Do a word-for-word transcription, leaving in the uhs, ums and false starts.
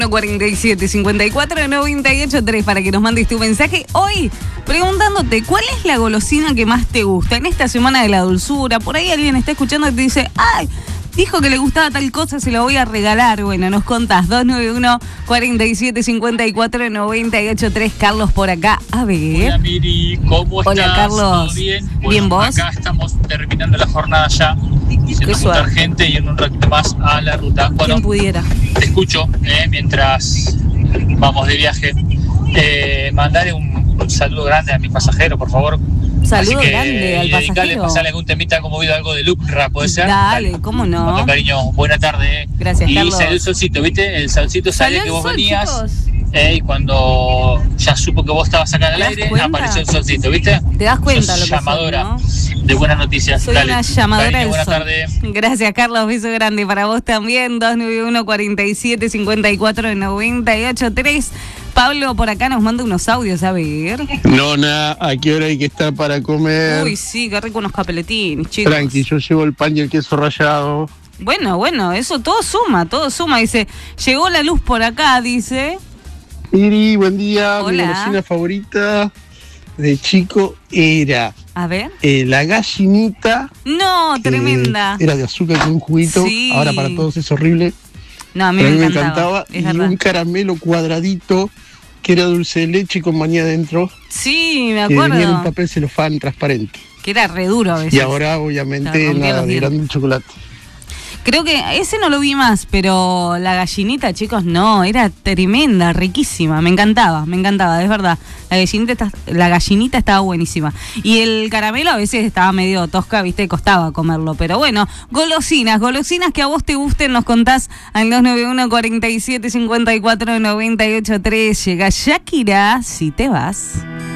cuarenta y siete, cincuenta y cuatro, noventa y ocho, tres para que nos mandes tu mensaje. Hoy preguntándote, ¿cuál es la golosina que más te gusta? En esta semana de la dulzura, por ahí alguien está escuchando y te dice, ¡ay! Dijo que le gustaba tal cosa, se la voy a regalar. Bueno, nos contás, dos nueve uno, cuarenta y siete, cincuenta y cuatro, noventa y ocho, tres. Carlos por acá, a ver. Hola Miri, ¿cómo estás? Hola Carlos. ¿Todo bien? Bueno, ¿Bien vos? Acá estamos terminando la jornada ya, yendo a juntar gente y en un ratito más a la ruta. Bueno, ¿quién pudiera? Te escucho eh, mientras vamos de viaje. Eh, mandarle un, un saludo grande a mis pasajeros, por favor. Saludo Así que, grande al y dedicarle, pasajero. pasarle algún temita como oído algo de Lucra, ¿puede ser? Dale, ¿cómo no? Con cariño, buena tarde. Gracias, y Carlos. salió el solcito, ¿viste? El solcito ¿Salió sale el que vos sol, venías. chicos? Eh, y cuando ya supo que vos estabas acá en el ¿Te das aire, cuenta? apareció el solcito, ¿viste? ¿Te das cuenta Sos lo que soy, llamadora no? de buenas noticias. Soy Dale, una llamadora cariño, del buena sol. tarde. Gracias, Carlos. Beso grande para vos también. dos nueve uno, cuarenta y siete, cincuenta y cuatro, noventa y ocho, tres. Pablo por acá nos manda unos audios, a ver. Nona, ¿a qué hora hay que estar para comer? Uy, sí, qué rico unos capeletines, chicos. Tranqui, yo llevo el pan y el queso rallado. Bueno, bueno, eso todo suma, todo suma. Dice, llegó la luz por acá, dice. Iri, buen día. Hola. Mi golosina favorita de chico era A ver. eh, la gallinita. No, que tremenda. Era de azúcar con un juguito. Sí. Ahora para todos es horrible. No, a mí Pero me a mí me encantaba. encantaba. Es Y verdad. un caramelo cuadradito que era dulce de leche con maní adentro. Sí, me Que venía en un acuerdo. papel celofán transparente. Que era re duro a veces. Y ahora, Te obviamente, rompía nada los de dientes. grande el chocolate. Creo que ese no lo vi más, pero la gallinita, chicos, no, era tremenda, riquísima, me encantaba, me encantaba, es verdad. La gallinita, está- la gallinita estaba buenísima. Y el caramelo a veces estaba medio tosca, viste, costaba comerlo. Pero bueno, golosinas, golosinas que a vos te gusten, nos contás al dos nueve uno, cuarenta y siete, cincuenta y cuatro, noventa y ocho, tres. Llega Shakira, si te vas.